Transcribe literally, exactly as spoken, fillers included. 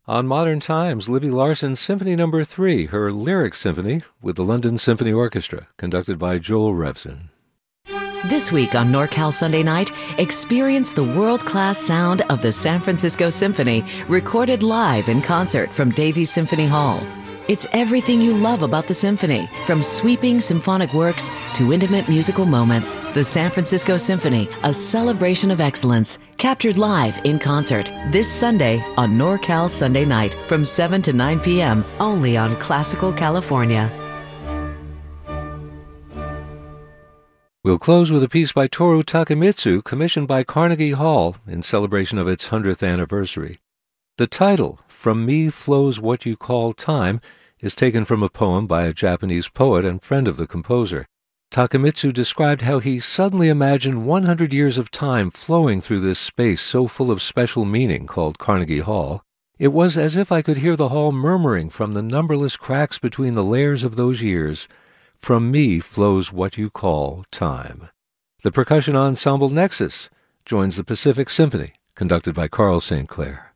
On Modern Times, Libby Larson's Symphony Number three, her lyric symphony with the London Symphony Orchestra, conducted by Joel Revson. This week on NorCal Sunday Night, experience the world-class sound of the San Francisco Symphony, recorded live in concert from Davies Symphony Hall. It's everything you love about the symphony, from sweeping symphonic works to intimate musical moments. The San Francisco Symphony, a celebration of excellence, captured live in concert this Sunday on NorCal Sunday Night from seven to nine p.m. only on Classical California. We'll close with a piece by Toru Takemitsu, commissioned by Carnegie Hall in celebration of its hundredth anniversary. The title, From Me Flows What You Call Time, is taken from a poem by a Japanese poet and friend of the composer. Takemitsu described how he suddenly imagined one hundred years of time flowing through this space so full of special meaning called Carnegie Hall. It was as if I could hear the hall murmuring from the numberless cracks between the layers of those years, "From me flows what you call time." The percussion ensemble Nexus joins the Pacific Symphony, conducted by Carl Saint Clair.